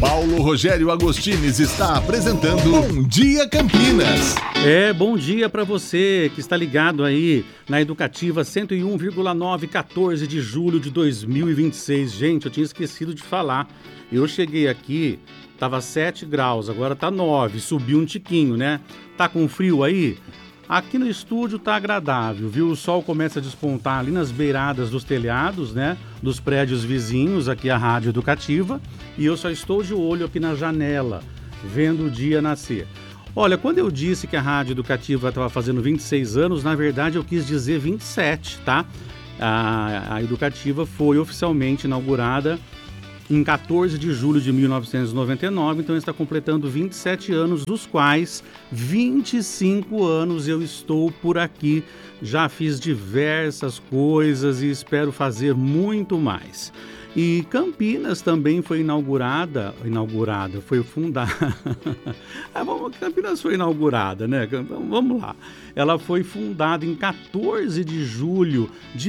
Paulo Rogério Agostines está apresentando Bom Dia Campinas. Bom dia para você que está ligado aí na Educativa 101,9, 14 de julho de 2026. Gente, eu tinha esquecido de falar. Eu cheguei aqui, tava 7 graus, agora tá 9, subiu um tiquinho, né? Tá com frio aí? Aqui no estúdio tá agradável, viu? O sol começa a despontar ali nas beiradas dos telhados, né? Dos prédios vizinhos, aqui a Rádio Educativa. E eu só estou de olho aqui na janela, vendo o dia nascer. Olha, quando eu disse que a Rádio Educativa estava fazendo 26 anos, na verdade eu quis dizer 27, tá? A Educativa foi oficialmente inaugurada em 14 de julho de 1999, então está completando 27 anos, dos quais 25 anos eu estou por aqui. Já fiz diversas coisas e espero fazer muito mais. E Campinas também foi foi fundada. Campinas foi inaugurada, né? Vamos lá. Ela foi fundada em 14 de julho de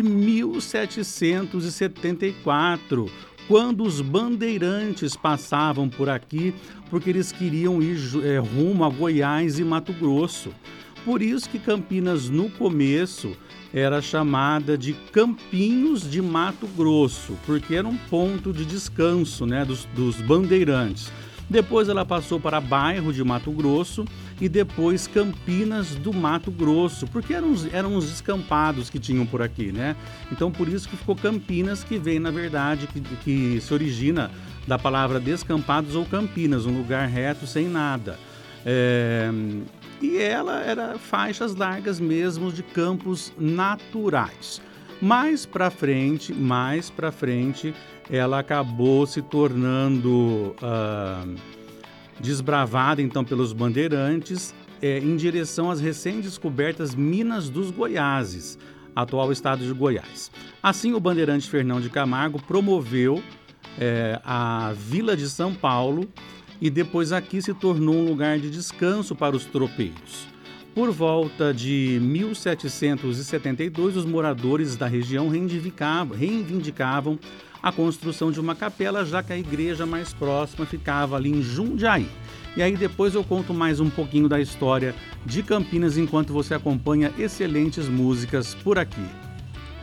1774, quando os bandeirantes passavam por aqui, porque eles queriam ir rumo a Goiás e Mato Grosso. Por isso que Campinas, no começo, era chamada de Campinhos de Mato Grosso, porque era um ponto de descanso, né, dos bandeirantes. Depois ela passou para bairro de Mato Grosso e depois Campinas do Mato Grosso, porque eram os descampados que tinham por aqui, né? Então por isso que ficou Campinas, que vem na verdade, que se origina da palavra descampados ou Campinas, um lugar reto sem nada. E ela era faixas largas mesmo de campos naturais. Mais para frente, ela acabou se tornando desbravada então pelos bandeirantes em direção às recém-descobertas Minas dos Goiáses, atual estado de Goiás. Assim, o bandeirante Fernão de Camargo promoveu a Vila de São Paulo e depois aqui se tornou um lugar de descanso para os tropeiros. Por volta de 1772, os moradores da região reivindicavam a construção de uma capela, já que a igreja mais próxima ficava ali em Jundiaí. E aí depois eu conto mais um pouquinho da história de Campinas enquanto você acompanha excelentes músicas por aqui.